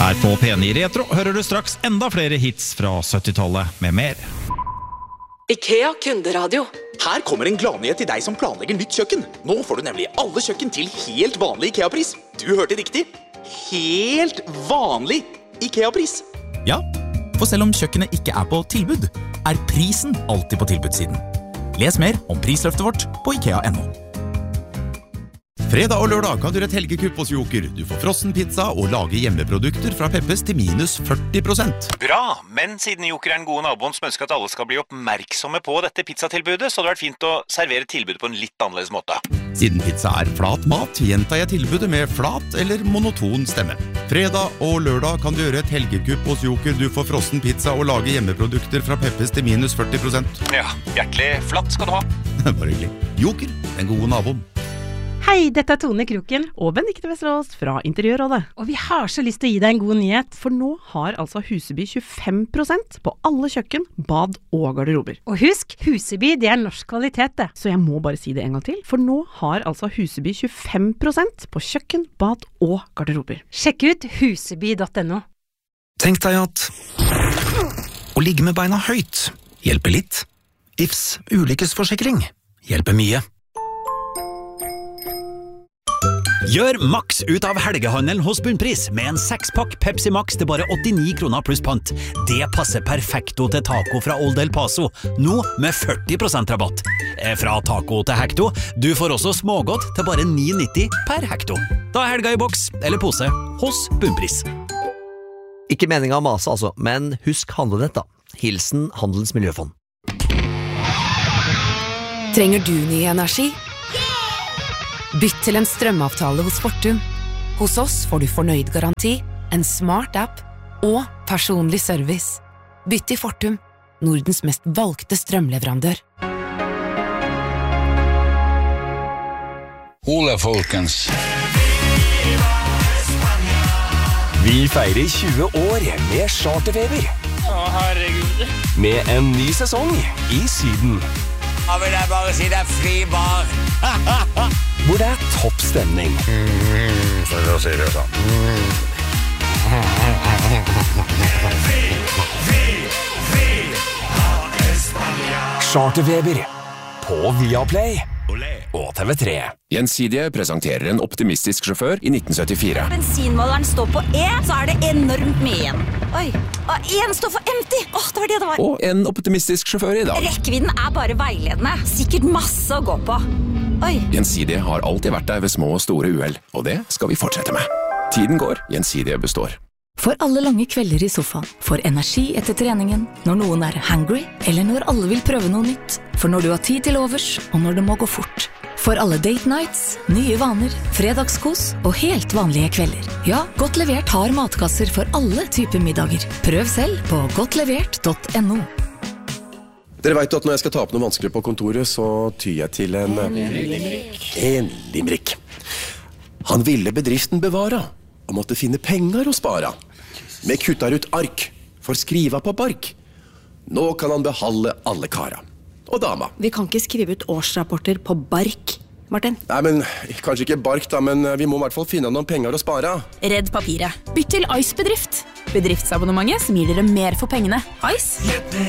Her på P9 Retro hører du straks enda flere hits fra 70-tallet med mer. IKEA kunderadio. Her kommer en gladnyhet til deg som planlegger nytt kjøkken. Nå får du nemlig alle kjøkken til helt vanlig IKEA-pris. Du hørte riktig. Helt vanlig IKEA-pris. Ja, for selv om kjøkkenet ikke er på tilbud, er prisen alltid på tilbudssiden. Les mer om prisløftet vårt på IKEA.no. Fredag og lørdag kan du gjøre et helgekupp hos Joker. Du får frossen pizza og lage hjemmeprodukter fra Peppes til minus 40%. Bra, men siden Joker er den gode naboen som ønsker at alle skal bli oppmerksomme på dette pizzatilbudet, så hadde det vært fint å servere tilbudet på en litt annerledes måte. Siden pizza er flat mat, gjentar jeg tilbudet med flat eller monoton stemme. Fredag og lørdag kan du gjøre et helgekupp hos Joker. Du får frossen pizza og lage hjemmeprodukter fra Peppes til minus 40%. Ja, hjertelig flatt skal du ha. Bare hyggelig. Joker, den gode naboen. Hei, dette er Tone Kroken og Benedikte Vesterås fra Interiørrådet. Og vi har så lyst til å gi deg en god nyhet, for nå har altså Huseby 25% på alle kjøkken, bad og garderober. Og husk, Huseby det er norsk kvalitet det. Så jeg må bare si det en gang til, for nå har altså Huseby 25% på kjøkken, bad og garderober. Sjekk ut huseby.no. Tenk deg at å ligge med beina høyt hjelper litt. Ifs ulykkesforsikring hjelper mye. Gjør maks ut av helgehandelen hos Bunnpris med en 6-pakk Pepsi Max til bare 89 kroner pluss pant. Det passer perfekto til taco fra Old El Paso, nå med 40% rabatt. Fra taco til hekto, du får også smågodt til bare 9,90 per hekto. Da er helga i boks eller pose hos Bunnpris. Ikke meningen å mase altså, men husk handlenett da. Hilsen Handelens Miljøfond. Trenger du ny energi? Bytt til en strømavtale hos Fortum. Hos oss får du fornøyd garanti, en smart app og personlig service. Bytt til Fortum, Nordens mest valgte strømleverandør. Ole folkens. Vi feirer 20 år med Charterfeber. Å, herregud. Med en ny sesong i Syden. Da vil jeg bare si det er fri bar. Hvor det er topp stemning. Så sier det sånn. Charterfeber på Viaplay og TV3. Gjensidige presenterer en optimistisk sjåfør i 1974. Bensinmåleren står på E, så er det enormt mye igjen. Oi, og en står for empty. Det var det det var. Og en optimistisk sjåfør i dag. Rekkevidden er bare veiledende. Sikkert masse å gå på. Oi. Gjensidige har alltid vært der ved små og store uhell, og det skal vi fortsette med. Tiden går, Gjensidige består. For alle lange kvelder i sofaen, for energi etter treningen, når noen er hungry, eller når alle vil prøve noe nytt, for når du har tid til overs, og når det må gå fort. For alle date nights, nye vaner, fredagskos og helt vanlige kvelder. Ja, Godt Levert har matkasser for alle typer middager. Prøv selv på godtlevert.no. Dere vet at når jeg skal ta opp noe vanskelig på kontoret, så tyr jeg til en limerick. Han ville bedriften bevara, og måtte finne penger å spara. Med kuttar ut ark, for skriva på bark. Nå kan han behalde alle kara. Og dama. Vi kan ikke skrive ut årsrapporter på bark, Martin. Nei, men kanskje ikke bark da, men vi må i hvert fall finne noen penger å spara. Redd papiret. Bytt til Ice Bedrift. Bedriftsabonnementet som gir dere mer for pengene. Ice.